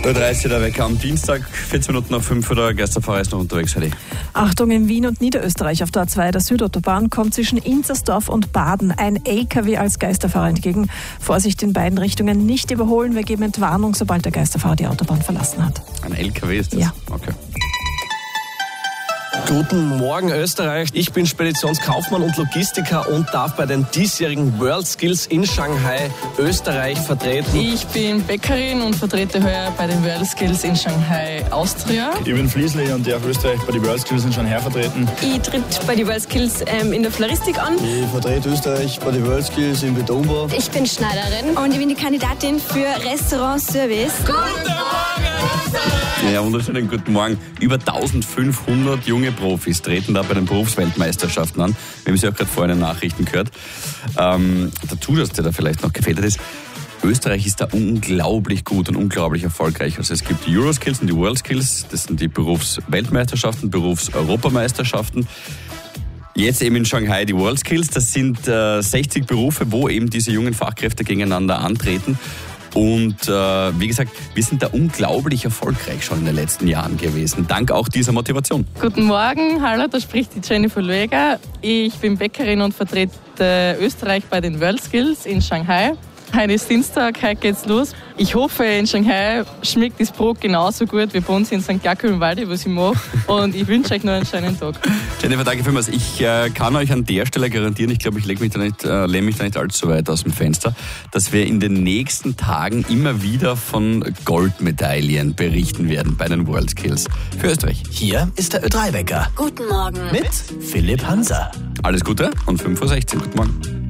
Ö30 der Wecker am Dienstag, 14 Minuten nach 5 Uhr, der Geisterfahrer ist noch unterwegs, Heidi. Achtung, in Wien und Niederösterreich auf der A2 der Südautobahn kommt zwischen Inzersdorf und Baden ein LKW als Geisterfahrer entgegen. Vorsicht in beiden Richtungen, nicht überholen, wir geben Entwarnung, sobald der Geisterfahrer die Autobahn verlassen hat. Ein LKW ist das? Ja. Okay. Guten Morgen Österreich, ich bin Speditionskaufmann und Logistiker und darf bei den diesjährigen WorldSkills in Shanghai Österreich vertreten. Ich bin Bäckerin und vertrete heuer bei den WorldSkills in Shanghai Austria. Ich bin Fliesli und darf Österreich bei den WorldSkills in Shanghai vertreten. Ich tritt bei den WorldSkills in der Floristik an. Ich vertrete Österreich bei den WorldSkills in Betonbau. Ich bin Schneiderin und ich bin die Kandidatin für Restaurant-Service. Guten Morgen, Österreich! Ja, wunderschönen guten Morgen. Über 1500 junge Profis treten da bei den Berufsweltmeisterschaften an. Wir haben sie auch gerade vorhin in den Nachrichten gehört. Dazu, dass dir da vielleicht noch gefällt ist, Österreich ist da unglaublich gut und unglaublich erfolgreich. Also es gibt die Euroskills und die Worldskills, das sind die Berufsweltmeisterschaften, Berufseuropameisterschaften. Jetzt eben in Shanghai die WorldSkills, das sind 60 Berufe, wo eben diese jungen Fachkräfte gegeneinander antreten. Und wie gesagt, wir sind da unglaublich erfolgreich schon in den letzten Jahren gewesen, dank auch dieser Motivation. Guten Morgen, hallo, da spricht die Jennifer Lueger. Ich bin Bäckerin und vertrete Österreich bei den WorldSkills in Shanghai. Heute ist Dienstag, heute geht's los. Ich hoffe, in Shanghai schmeckt das Brot genauso gut wie bei uns in St. Jakob im Walde, was ich mache. Und ich wünsche euch noch einen schönen Tag. Jennifer, danke vielmals. Ich kann euch an der Stelle garantieren, ich glaube, ich lehne mich da nicht allzu weit aus dem Fenster, dass wir in den nächsten Tagen immer wieder von Goldmedaillen berichten werden bei den WorldSkills für Österreich. Hier ist der Ö3-Wecker. Guten Morgen. Mit Philipp Hanser. Alles Gute und 5:16 Uhr. Guten Morgen.